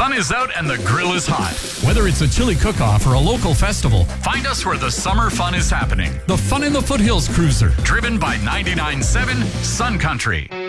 sun is out and the grill is hot. Whether it's a chili cook-off or a local festival, Find us where the summer fun is happening. the Fun in the Foothills Cruiser. Driven by 99.7 Sun Country.